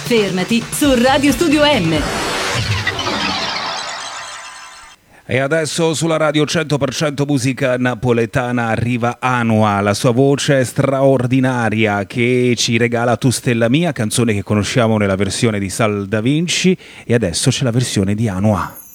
Fermati su Radio Studio M. E adesso sulla radio 100% musica napoletana arriva Anua, la sua voce straordinaria che ci regala Tu Stella Mia, canzone che conosciamo nella versione di Sal Da Vinci, e adesso c'è la versione di Anua.